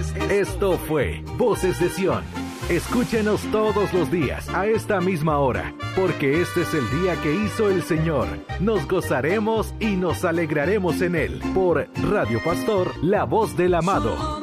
Esto fue Voces de Sion. Escúchenos todos los días a esta misma hora, porque este es el día que hizo el Señor. Nos gozaremos y nos alegraremos en él. Por Radio Pastor, la voz del amado.